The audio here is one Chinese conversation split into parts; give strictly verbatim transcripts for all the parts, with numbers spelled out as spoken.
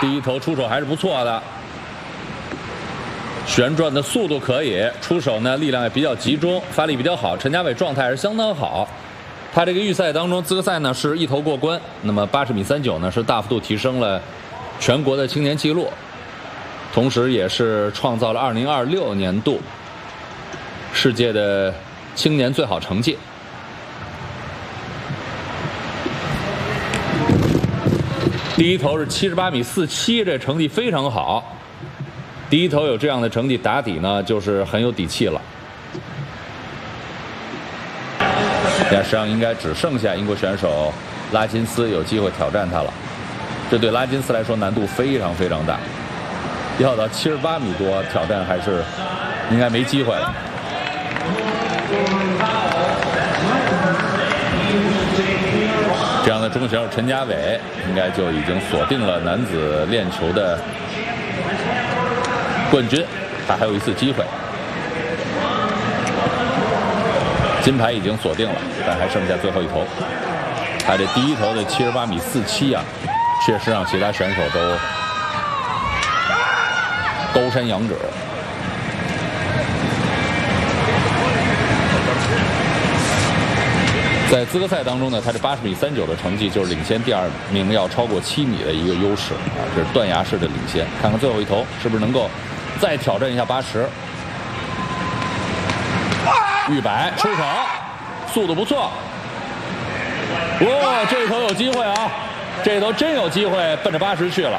第一投出手还是不错的，旋转的速度可以，出手呢力量也比较集中，发力比较好。陈家伟状态还是相当好。他这个预赛当中资格赛呢是一投过关，那么八十米三九呢是大幅度提升了全国的青年纪录，同时也是创造了二零二六年度世界的青年最好成绩。第一投是七十八米四七，这成绩非常好。第一投有这样的成绩打底呢，就是很有底气了。现在实际上应该只剩下英国选手拉金斯有机会挑战他了，这对拉金斯来说难度非常非常大，要到七十八米多挑战还是应该没机会了。这样的中国选手陈家伟应该就已经锁定了男子链球的冠军，他还有一次机会。金牌已经锁定了，但还剩下最后一投。他这第一投的七十八米四七啊，确实让其他选手都高山仰止。在资格赛当中呢，他这八十米三九的成绩就是领先第二名要超过七米的一个优势啊，这是断崖式的领先。看看最后一投是不是能够再挑战一下八十。玉摆出手，速度不错。哇、哦，这一投有机会啊！这一投真有机会奔着八十去了。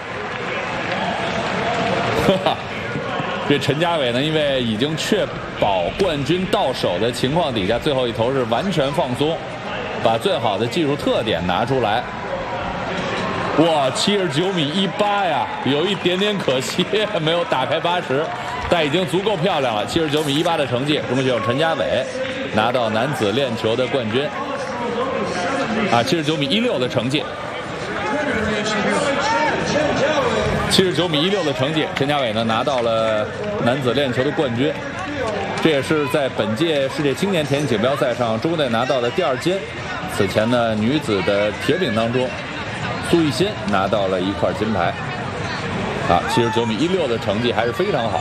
哈哈，这陈家伟呢，因为已经确保冠军到手的情况底下，最后一投是完全放松，把最好的技术特点拿出来。哇，七十九米一八呀，有一点点可惜，没有打开八十。但已经足够漂亮了，七十九米一八的成绩，中国选手陈家伟拿到男子链球的冠军。啊，七十九米一六的成绩，七十九米一六的成绩，陈家伟呢拿到了男子链球的冠军。这也是在本届世界青年田径锦标赛上中国队拿到的第二金。此前呢，女子的铁饼当中，苏奕欣拿到了一块金牌。啊，七十九米一六的成绩还是非常好。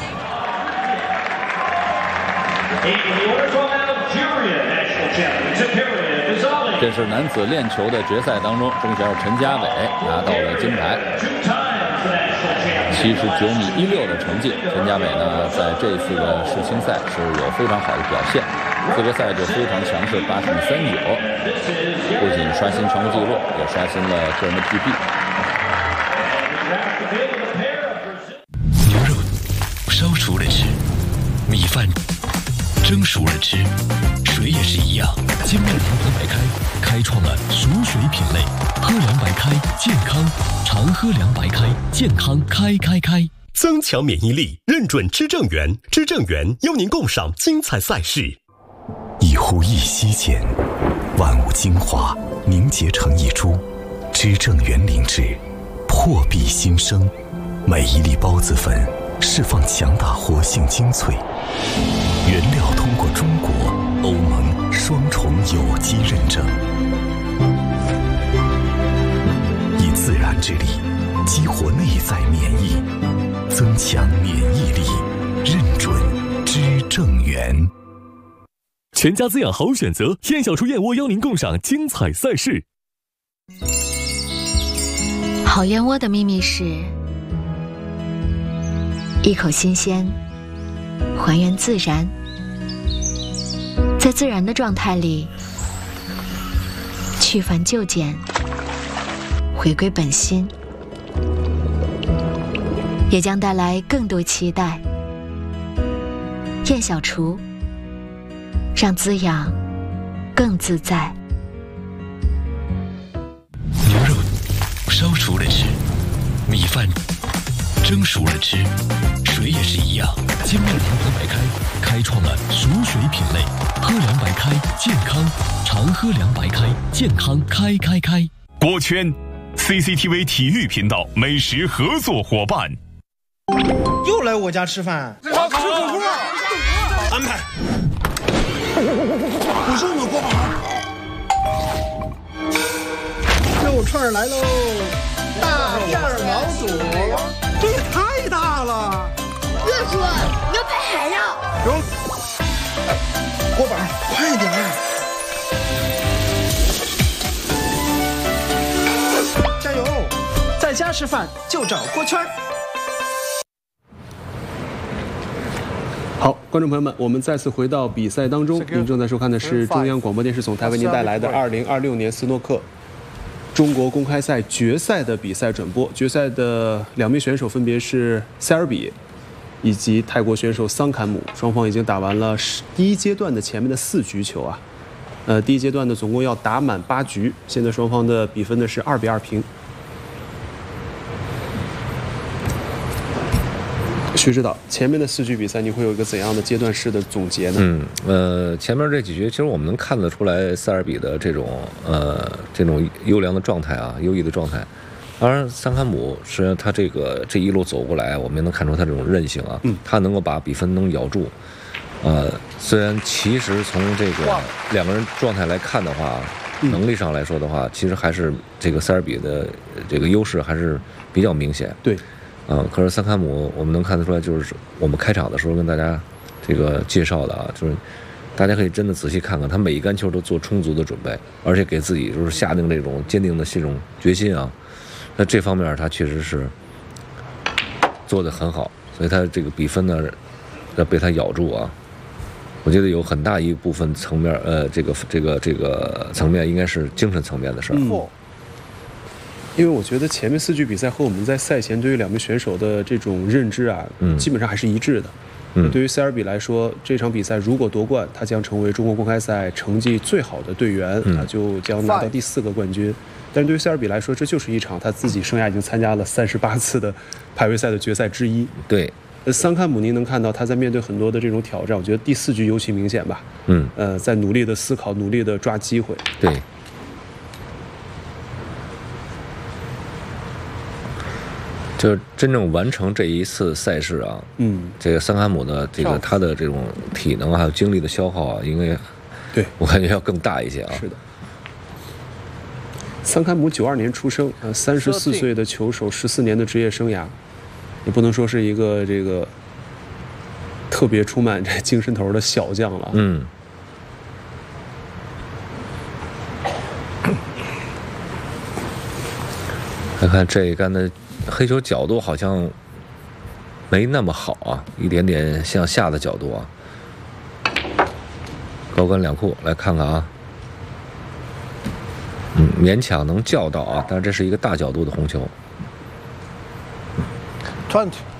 这是男子链球的决赛当中，中国选手陈家伟拿到了金牌，七十九米一六的成绩。陈家伟呢，在这次的世青赛是有非常好的表现，资格赛就非常强势，八十米三九，不仅刷新全国纪录，也刷新了个人的 P B。 牛肉烧熟了吃，米饭蒸熟了吃，水也是一样。金麦堂喝白开开创了熟水品类，喝凉白开健康，常喝凉白开健康开开开。 增强免疫力，认准知正源，知正源邀您共赏精彩赛事。 一呼一吸间，万物精华凝结成一株，知正源灵芝破壁新生，每一粒孢子粉释放强大活性精粹，原料通过中国欧盟双重有机认证，以自然之力激活内在免疫，增强免疫力，认准知正源。 全家滋养好选择，燕小厨燕窝邀您共赏精彩赛事。 好燕窝的秘密是一口新鲜，还原自然，在自然的状态里去繁就简，回归本心，也将带来更多期待。燕小厨，让滋养更自在。 牛肉烧熟了吃，米饭蒸熟了吃，水也是一样。金麦堂喝白开开创了熟水品类，喝凉白开健康，常喝凉白开健康开开开。 果圈 C C T V 体育频道美食合作伙伴。 又来我家吃饭，吃火锅，安排。不是我锅包，肉串来喽，大二毛肚，这也太大了。 岳叔，你要拍海呀？ 中，锅板，快点儿！加油！在家吃饭就找锅圈。 好，观众朋友们，我们再次回到比赛当中。您正在收看的是中央广播电视总台为您带来的二零二六年斯诺克中国公开赛决赛的比赛转播。决赛的两名选手分别是塞尔比以及泰国选手桑坎姆，双方已经打完了第一阶段的前面的四局球啊。呃，第一阶段呢，总共要打满八局，现在双方的比分呢是二比二平。徐指导，前面的四局比赛你会有一个怎样的阶段式的总结呢？ 嗯，呃，前面这几局其实我们能看得出来塞尔比的这种呃这种优良的状态啊，优异的状态。当然，桑坎姆实际上他这个这一路走过来，我们也能看出他这种韧性啊，嗯，他能够把比分能咬住。呃，虽然其实从这个两个人状态来看的话，能力上来说的话，其实还是这个塞尔比的这个优势还是比较明显。 对。 啊、呃，可是桑坎姆，我们能看得出来，就是我们开场的时候跟大家这个介绍的啊，就是大家可以真的仔细看看，他每一杆球都做充足的准备，而且给自己就是下定这种坚定的这种决心啊。那这方面他确实是做得很好，所以他这个比分呢要被他咬住啊。我觉得有很大一部分层面，呃，这个这个这个层面应该是精神层面的事儿。 嗯，因为我觉得前面四局比赛和我们在赛前对于两名选手的这种认知啊，嗯、基本上还是一致的。嗯，对于塞尔比来说，这场比赛如果夺冠，他将成为中国公开赛成绩最好的队员，嗯、啊，就将拿到第四个冠军。但是对于塞尔比来说，这就是一场他自己生涯已经参加了三十八次的排位赛的决赛之一。 对， 呃，桑坎姆您能看到他在面对很多的这种挑战，我觉得第四局尤其明显吧。 嗯， 呃，在努力的思考，努力的抓机会。 对。就是真正完成这一次赛事啊， 嗯， 这个桑坎姆的这个他的这种体能还有精力的消耗啊，应该， 对我感觉要更大一些啊。 是的。桑坎姆九二年出生，呃，三十四岁的球手，十四年的职业生涯，也不能说是一个这个特别充满这精神头的小将了。 嗯。看看这一杆的黑球角度好像没那么好啊，一点点向下的角度啊。高杆两库，来看看啊。嗯，勉强能叫到啊，但是这是一个大角度的红球。 twenty。